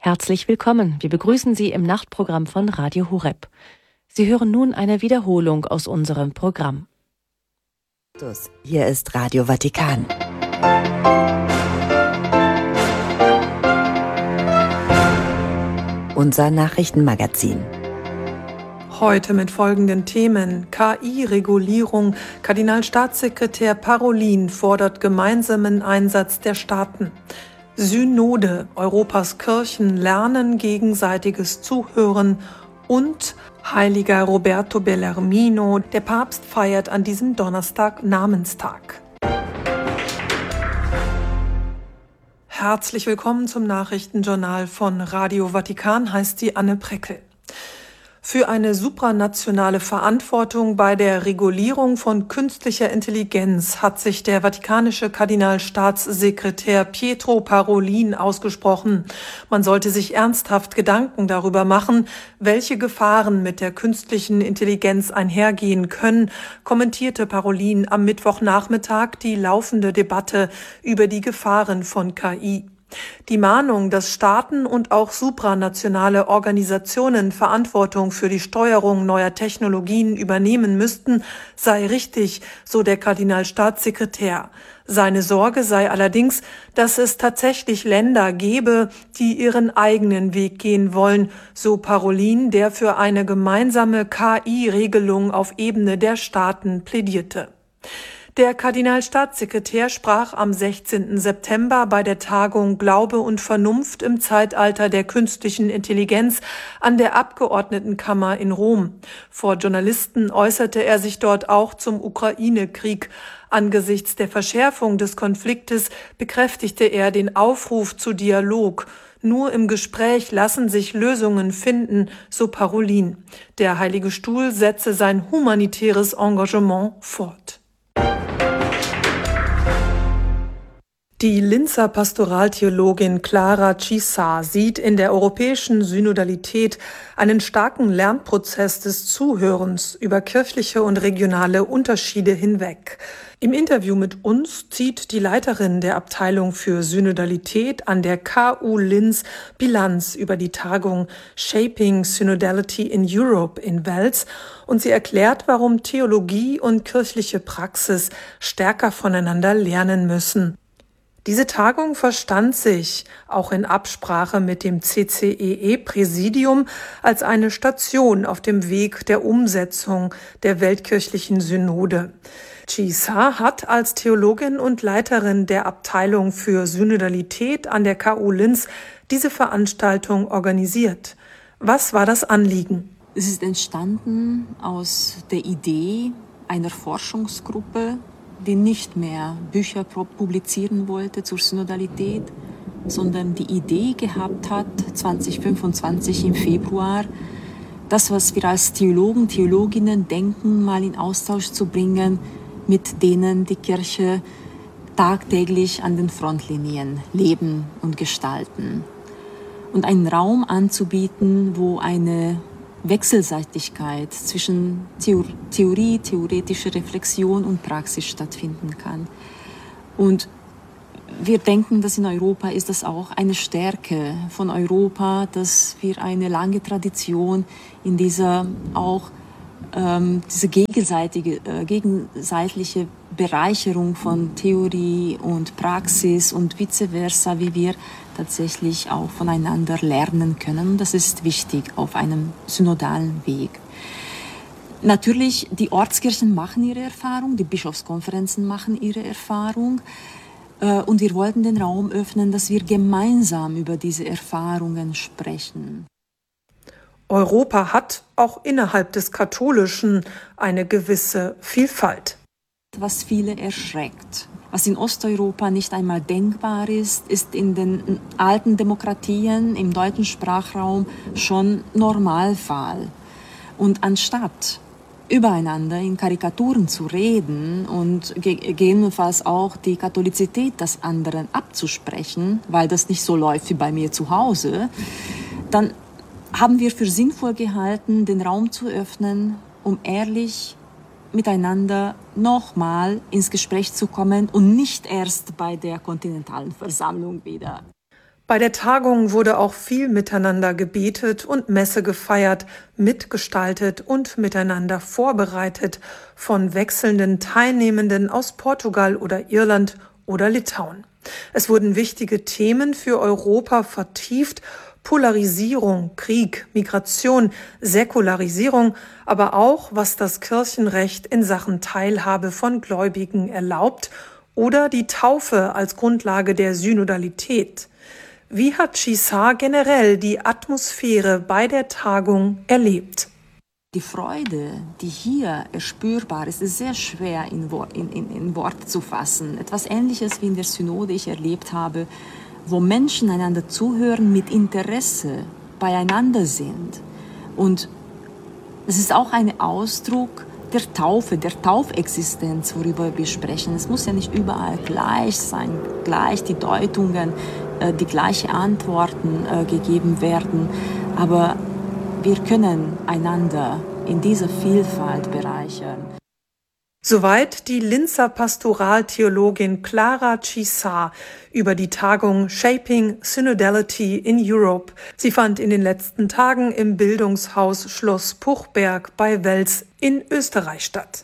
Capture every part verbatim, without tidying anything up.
Herzlich willkommen. Wir begrüßen Sie im Nachtprogramm von Radio Horeb. Sie hören nun eine Wiederholung aus unserem Programm. Hier ist Radio Vatikan. Unser Nachrichtenmagazin. Heute mit folgenden Themen: K I-Regulierung. Kardinalstaatssekretär Parolin fordert gemeinsamen Einsatz der Staaten. Synode. Europas Kirchen lernen gegenseitiges Zuhören. Und Heiliger Roberto Bellarmino. Der Papst feiert an diesem Donnerstag Namenstag. Herzlich willkommen zum Nachrichtenjournal von Radio Vatikan, heißt die Anne Preckel. Für eine supranationale Verantwortung bei der Regulierung von künstlicher Intelligenz hat sich der vatikanische Kardinalstaatssekretär Pietro Parolin ausgesprochen. Man sollte sich ernsthaft Gedanken darüber machen, welche Gefahren mit der künstlichen Intelligenz einhergehen können, kommentierte Parolin am Mittwochnachmittag die laufende Debatte über die Gefahren von K I. Die Mahnung, dass Staaten und auch supranationale Organisationen Verantwortung für die Steuerung neuer Technologien übernehmen müssten, sei richtig, so der Kardinalstaatssekretär. Seine Sorge sei allerdings, dass es tatsächlich Länder gebe, die ihren eigenen Weg gehen wollen, so Parolin, der für eine gemeinsame K I-Regelung auf Ebene der Staaten plädierte. Der Kardinalstaatssekretär sprach am sechzehnten September bei der Tagung Glaube und Vernunft im Zeitalter der künstlichen Intelligenz an der Abgeordnetenkammer in Rom. Vor Journalisten äußerte er sich dort auch zum Ukraine-Krieg. Angesichts der Verschärfung des Konfliktes bekräftigte er den Aufruf zu Dialog. Nur im Gespräch lassen sich Lösungen finden, so Parolin. Der Heilige Stuhl setze sein humanitäres Engagement fort. Die Linzer Pastoraltheologin Clara Cisa sieht in der europäischen Synodalität einen starken Lernprozess des Zuhörens über kirchliche und regionale Unterschiede hinweg. Im Interview mit uns zieht die Leiterin der Abteilung für Synodalität an der K U Linz Bilanz über die Tagung Shaping Synodality in Europe in Wels und sie erklärt, warum Theologie und kirchliche Praxis stärker voneinander lernen müssen. Diese Tagung verstand sich, auch in Absprache mit dem C C E E-Präsidium, als eine Station auf dem Weg der Umsetzung der weltkirchlichen Synode. Cisa hat als Theologin und Leiterin der Abteilung für Synodalität an der K U Linz diese Veranstaltung organisiert. Was war das Anliegen? Es ist entstanden aus der Idee einer Forschungsgruppe, die nicht mehr Bücher publizieren wollte zur Synodalität, sondern die Idee gehabt hat, zwanzig fünfundzwanzig im Februar, das, was wir als Theologen, Theologinnen denken, mal in Austausch zu bringen mit denen die Kirche tagtäglich an den Frontlinien leben und gestalten. Und einen Raum anzubieten, wo eine Wechselseitigkeit zwischen Theorie, theoretische Reflexion und Praxis stattfinden kann. Und wir denken, dass in Europa ist das auch eine Stärke von Europa, dass wir eine lange Tradition in dieser auch ähm, diese gegenseitige, äh, gegenseitige Bereicherung von Theorie und Praxis und vice versa, wie wir tatsächlich auch voneinander lernen können. Das ist wichtig auf einem synodalen Weg. Natürlich, die Ortskirchen machen ihre Erfahrung, die Bischofskonferenzen machen ihre Erfahrung. Und wir wollten den Raum öffnen, dass wir gemeinsam über diese Erfahrungen sprechen. Europa hat auch innerhalb des Katholischen eine gewisse Vielfalt. Was viele erschreckt. Was in Osteuropa nicht einmal denkbar ist, ist in den alten Demokratien im deutschen Sprachraum schon Normalfall. Und anstatt übereinander in Karikaturen zu reden und gegebenenfalls auch die Katholizität des anderen abzusprechen, weil das nicht so läuft wie bei mir zu Hause, dann haben wir für sinnvoll gehalten, den Raum zu öffnen, um ehrlich miteinander nochmal ins Gespräch zu kommen und nicht erst bei der kontinentalen Versammlung wieder. Bei der Tagung wurde auch viel miteinander gebetet und Messe gefeiert, mitgestaltet und miteinander vorbereitet von wechselnden Teilnehmenden aus Portugal oder Irland oder Litauen. Es wurden wichtige Themen für Europa vertieft: Polarisierung, Krieg, Migration, Säkularisierung, aber auch, was das Kirchenrecht in Sachen Teilhabe von Gläubigen erlaubt oder die Taufe als Grundlage der Synodalität. Wie hat Chisar generell die Atmosphäre bei der Tagung erlebt? Die Freude, die hier spürbar ist, ist sehr schwer in, Wor- in, in, in Worte zu fassen. Etwas Ähnliches wie in der Synode ich erlebt habe, wo Menschen einander zuhören, mit Interesse beieinander sind. Und es ist auch ein Ausdruck der Taufe, der Taufexistenz, worüber wir sprechen. Es muss ja nicht überall gleich sein, gleich die Deutungen, äh, die gleichen Antworten äh, gegeben werden. Aber wir können einander in dieser Vielfalt bereichern. Soweit die Linzer Pastoraltheologin Clara Chisar über die Tagung Shaping Synodality in Europe. Sie fand in den letzten Tagen im Bildungshaus Schloss Puchberg bei Wels in Österreich statt.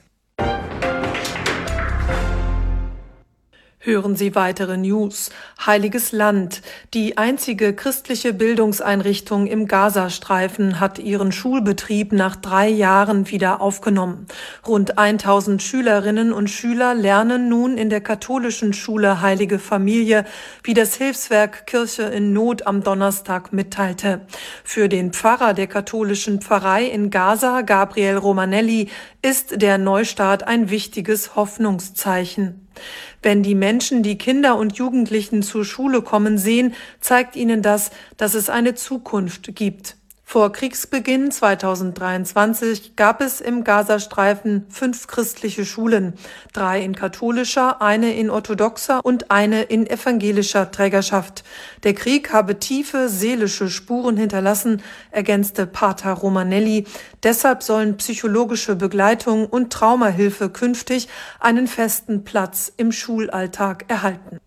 Hören Sie weitere News. Heiliges Land. Die einzige christliche Bildungseinrichtung im Gazastreifen hat ihren Schulbetrieb nach drei Jahren wieder aufgenommen. Rund tausend Schülerinnen und Schüler lernen nun in der katholischen Schule Heilige Familie, wie das Hilfswerk Kirche in Not am Donnerstag mitteilte. Für den Pfarrer der katholischen Pfarrei in Gaza, Gabriel Romanelli, ist der Neustart ein wichtiges Hoffnungszeichen. Wenn die Menschen die Kinder und Jugendlichen zur Schule kommen sehen, zeigt ihnen das, dass es eine Zukunft gibt. Vor Kriegsbeginn zweitausenddreiundzwanzig gab es im Gazastreifen fünf christliche Schulen, drei in katholischer, eine in orthodoxer und eine in evangelischer Trägerschaft. Der Krieg habe tiefe seelische Spuren hinterlassen, ergänzte Pater Romanelli. Deshalb sollen psychologische Begleitung und Traumahilfe künftig einen festen Platz im Schulalltag erhalten.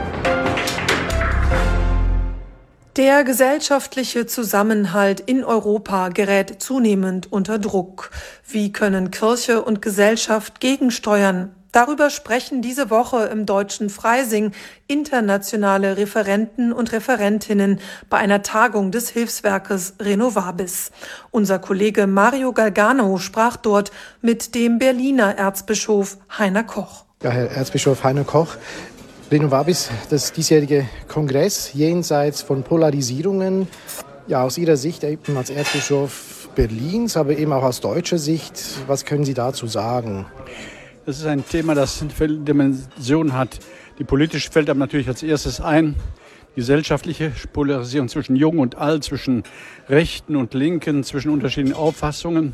Der gesellschaftliche Zusammenhalt in Europa gerät zunehmend unter Druck. Wie können Kirche und Gesellschaft gegensteuern? Darüber sprechen diese Woche im Deutschen Freising internationale Referenten und Referentinnen bei einer Tagung des Hilfswerkes Renovabis. Unser Kollege Mario Galgano sprach dort mit dem Berliner Erzbischof Heiner Koch. Ja, Herr Erzbischof Heiner Koch, Renovabis, das diesjährige Kongress jenseits von Polarisierungen, ja aus Ihrer Sicht eben als Erzbischof Berlins, aber eben auch aus deutscher Sicht, was können Sie dazu sagen? Das ist ein Thema, das viele Dimensionen hat. Die politische fällt aber natürlich als erstes ein. Die gesellschaftliche Polarisierung zwischen Jung und Alt, zwischen Rechten und Linken, zwischen unterschiedlichen Auffassungen,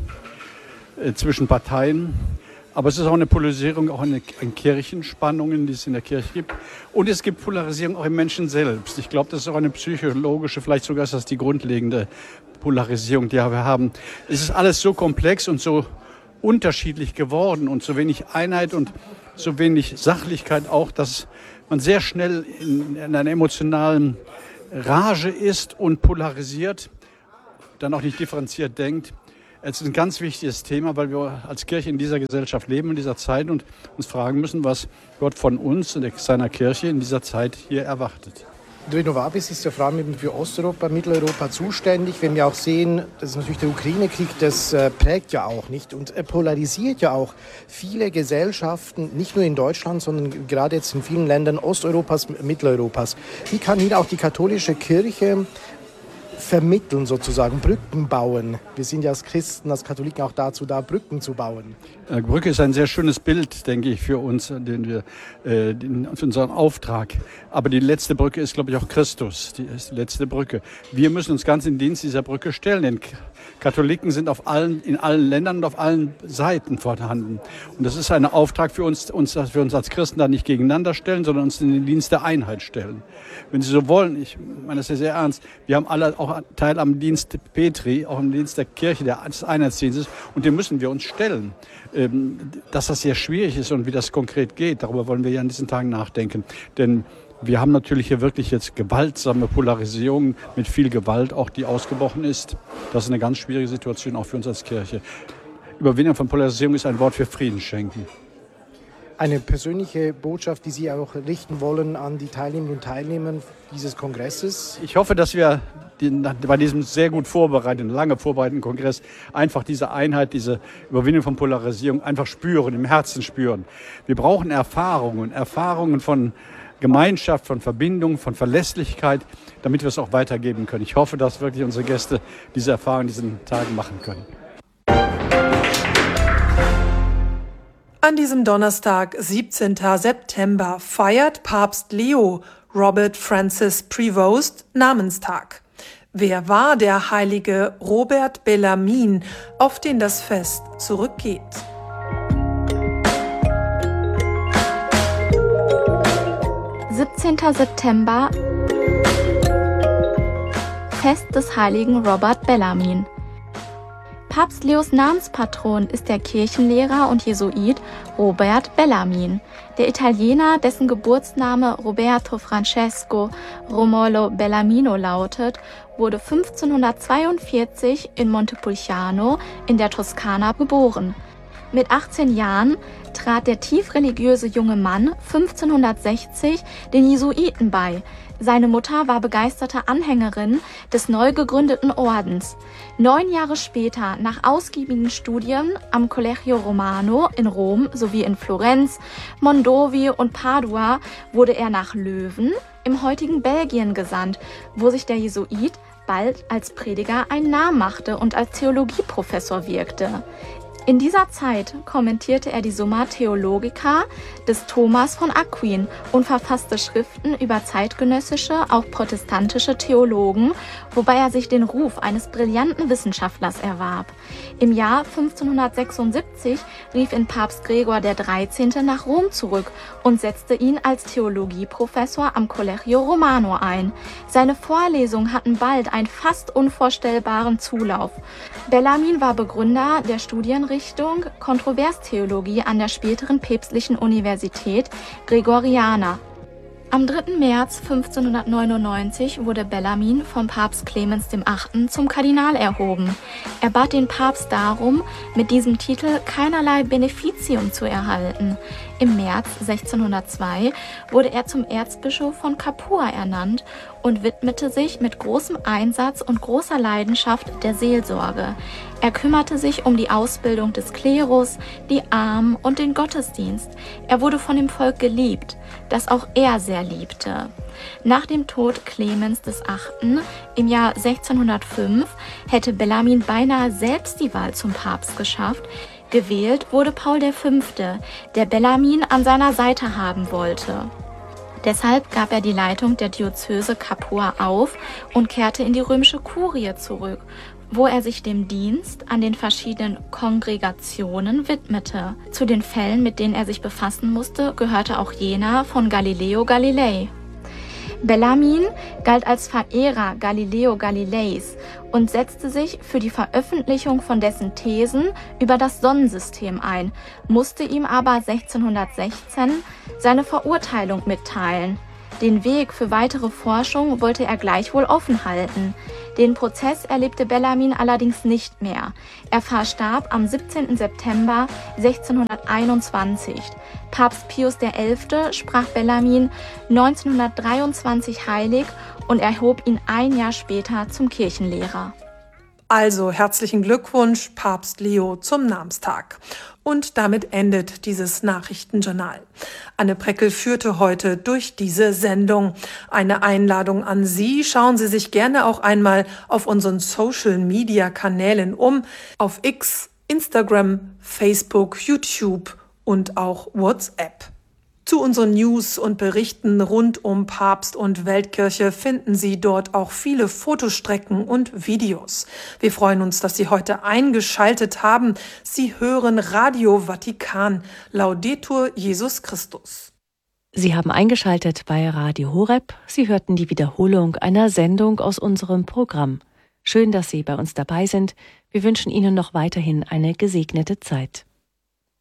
äh, zwischen Parteien. Aber es ist auch eine Polarisierung, auch in Kirchenspannungen, die es in der Kirche gibt. Und es gibt Polarisierung auch im Menschen selbst. Ich glaube, das ist auch eine psychologische, vielleicht sogar ist das die grundlegende Polarisierung, die wir haben. Es ist alles so komplex und so unterschiedlich geworden und so wenig Einheit und so wenig Sachlichkeit auch, dass man sehr schnell in, in einer emotionalen Rage ist und polarisiert, dann auch nicht differenziert denkt. Es ist ein ganz wichtiges Thema, weil wir als Kirche in dieser Gesellschaft leben, in dieser Zeit und uns fragen müssen, was Gott von uns und seiner Kirche in dieser Zeit hier erwartet. Renovabis ist ja vor allem eben für Osteuropa, Mitteleuropa zuständig. Wenn wir auch sehen, das ist natürlich der Ukraine-Krieg, das äh, prägt ja auch nicht und äh, polarisiert ja auch viele Gesellschaften, nicht nur in Deutschland, sondern gerade jetzt in vielen Ländern Osteuropas, Mitteleuropas. Wie kann hier auch die katholische Kirche vermitteln sozusagen, Brücken bauen? Wir sind ja als Christen, als Katholiken auch dazu da, Brücken zu bauen. Brücke ist ein sehr schönes Bild, denke ich, für uns, den wir, äh, den, für unseren Auftrag. Aber die letzte Brücke ist, glaube ich, auch Christus. Die ist die letzte Brücke. Wir müssen uns ganz in Dienst dieser Brücke stellen, denn Katholiken sind auf allen, in allen Ländern und auf allen Seiten vorhanden. Und das ist ein Auftrag für uns, uns, dass wir uns als Christen da nicht gegeneinander stellen, sondern uns in den Dienst der Einheit stellen. Wenn Sie so wollen, ich meine das ja sehr ernst, wir haben alle auch Teil am Dienst Petri, auch im Dienst der Kirche, des Einheitsdienstes, und dem müssen wir uns stellen. Dass das sehr schwierig ist und wie das konkret geht, darüber wollen wir ja in diesen Tagen nachdenken. Denn Wir haben natürlich hier wirklich jetzt gewaltsame Polarisierung mit viel Gewalt, auch die ausgebrochen ist. Das ist eine ganz schwierige Situation auch für uns als Kirche. Überwindung von Polarisierung ist ein Wort für Frieden schenken. Eine persönliche Botschaft, die Sie auch richten wollen an die Teilnehmerinnen und Teilnehmer dieses Kongresses? Ich hoffe, dass wir den, bei diesem sehr gut vorbereiteten, lange vorbereiteten Kongress einfach diese Einheit, diese Überwindung von Polarisierung einfach spüren, im Herzen spüren. Wir brauchen Erfahrungen, Erfahrungen von Gemeinschaft, von Verbindung, von Verlässlichkeit, damit wir es auch weitergeben können. Ich hoffe, dass wirklich unsere Gäste diese Erfahrungen in diesen Tagen machen können. An diesem Donnerstag, siebzehnten September, feiert Papst Leo Robert Francis Prevost Namenstag. Wer war der heilige Robert Bellarmin, auf den das Fest zurückgeht? siebzehnten September, Fest des heiligen Robert Bellarmin. Papst Leos Namenspatron ist der Kirchenlehrer und Jesuit Robert Bellarmin. Der Italiener, dessen Geburtsname Roberto Francesco Romolo Bellarmino lautet, wurde fünfzehnhundertzweiundvierzig in Montepulciano in der Toskana geboren. Mit achtzehn Jahren trat der tief religiöse junge Mann fünfzehnhundertsechzig den Jesuiten bei. Seine Mutter war begeisterte Anhängerin des neu gegründeten Ordens. Neun Jahre später, nach ausgiebigen Studien am Collegio Romano in Rom sowie in Florenz, Mondovi und Padua, wurde er nach Löwen im heutigen Belgien gesandt, wo sich der Jesuit bald als Prediger einen Namen machte und als Theologieprofessor wirkte. In dieser Zeit kommentierte er die Summa Theologica des Thomas von Aquin und verfasste Schriften über zeitgenössische, auch protestantische Theologen, wobei er sich den Ruf eines brillanten Wissenschaftlers erwarb. Im Jahr fünfzehnhundertsechsundsiebzig rief ihn Papst Gregor der dreizehnte nach Rom zurück und setzte ihn als Theologieprofessor am Collegio Romano ein. Seine Vorlesungen hatten bald einen fast unvorstellbaren Zulauf. Bellarmin war Begründer der Studienrichtung Kontroverstheologie an der späteren päpstlichen Universität Gregoriana. Am dritten März fünfzehnhundertneunundneunzig wurde Bellarmin vom Papst Clemens der Achte zum Kardinal erhoben. Er bat den Papst darum, mit diesem Titel keinerlei Beneficium zu erhalten. Im März sechzehnhundertzwei wurde er zum Erzbischof von Capua ernannt und widmete sich mit großem Einsatz und großer Leidenschaft der Seelsorge. Er kümmerte sich um die Ausbildung des Klerus, die Armen und den Gottesdienst. Er wurde von dem Volk geliebt, das auch er sehr liebte. Nach dem Tod Clemens des Achten im Jahr sechzehnhundertfünf hätte Bellarmin beinahe selbst die Wahl zum Papst geschafft. Gewählt wurde Paul der Fünfte, der Bellarmin an seiner Seite haben wollte. Deshalb gab er die Leitung der Diözese Capua auf und kehrte in die römische Kurie zurück, wo er sich dem Dienst an den verschiedenen Kongregationen widmete. Zu den Fällen, mit denen er sich befassen musste, gehörte auch jener von Galileo Galilei. Bellarmin galt als Verehrer Galileo Galileis und setzte sich für die Veröffentlichung von dessen Thesen über das Sonnensystem ein, musste ihm aber sechzehnhundertsechzehn seine Verurteilung mitteilen. Den Weg für weitere Forschung wollte er gleichwohl offen halten. Den Prozess erlebte Bellarmin allerdings nicht mehr. Er verstarb am siebzehnten September sechzehnhunderteinundzwanzig. Papst Pius der Elfte sprach Bellarmin neunzehnhundertdreiundzwanzig heilig und erhob ihn ein Jahr später zum Kirchenlehrer. Also herzlichen Glückwunsch, Papst Leo, zum Namenstag. Und damit endet dieses Nachrichtenjournal. Anne Preckel führte heute durch diese Sendung. Eine Einladung an Sie. Schauen Sie sich gerne auch einmal auf unseren Social-Media-Kanälen um. Auf X, Instagram, Facebook, YouTube und auch WhatsApp. Zu unseren News und Berichten rund um Papst und Weltkirche finden Sie dort auch viele Fotostrecken und Videos. Wir freuen uns, dass Sie heute eingeschaltet haben. Sie hören Radio Vatikan. Laudetur Jesus Christus. Sie haben eingeschaltet bei Radio Horeb. Sie hörten die Wiederholung einer Sendung aus unserem Programm. Schön, dass Sie bei uns dabei sind. Wir wünschen Ihnen noch weiterhin eine gesegnete Zeit.